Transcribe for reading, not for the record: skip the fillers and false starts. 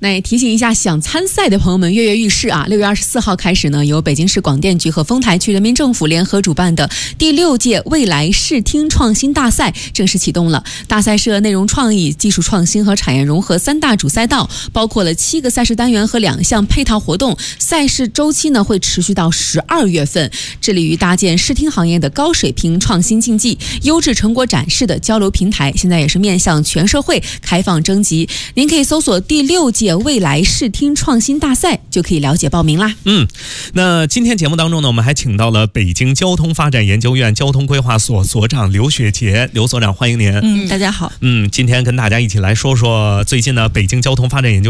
那也提醒一下想参赛的朋友们跃跃欲试啊！6月24号开始呢，由北京市广电局和丰台区人民政府联合主办的第6届未来视听创新大赛正式启动了。大赛设内容创意、技术创新和产业融合3大主赛道，包括了7个赛事单元和2项配套活动。赛事周期呢会持续到12月份，致力于搭建视听行业的高水平创新竞技、优质成果展示的交流平台。现在也是面向全社会开放征集，您可以搜索第6届未来视听创新大赛就可以了解报名啦。 那今天节目当中呢，我们还请到了北京交通发展研究院交通规划所所长刘雪洁，刘所长欢迎您。 大家好。 今天跟大家一起来说说最近呢，北京交通发展研究